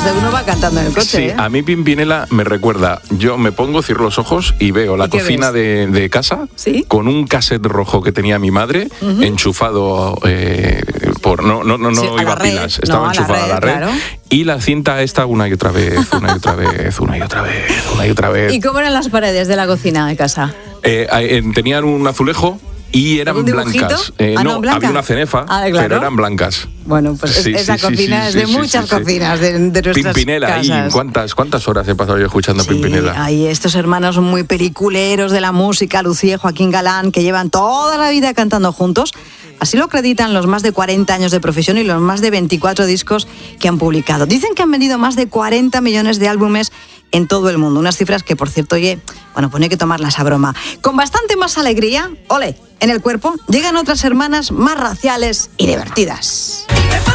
de uno va cantando en el coche. Sí, ¿eh? a mí Pimpinela me recuerda, yo me pongo, cierro los ojos y veo la cocina de casa, ¿sí? Con un cassette rojo que tenía mi madre, enchufado por... No sí, iba a pilas, estaba enchufada a la red. Claro. Y la cinta esta una y otra vez, una y otra vez, una y otra vez, una y otra vez. ¿Y cómo eran las paredes de la cocina de casa? Tenían un azulejo y eran blancas. No, ¿blanca? Había una cenefa, claro. Pero eran blancas. Bueno, pues esa cocina es de muchas cocinas de nuestras Pimpinela, casas. ¿Y cuántas horas he pasado yo escuchando Pimpinela? Hay estos hermanos muy peliculeros de la música, Lucía y Joaquín Galán, que llevan toda la vida cantando juntos. Así lo acreditan los más de 40 años de profesión y los más de 24 discos que han publicado. Dicen que han vendido más de 40 millones de álbumes en todo el mundo. Unas cifras que, por cierto, pone que tomarlas a broma. Con bastante más alegría, en el cuerpo, llegan otras hermanas más raciales y divertidas.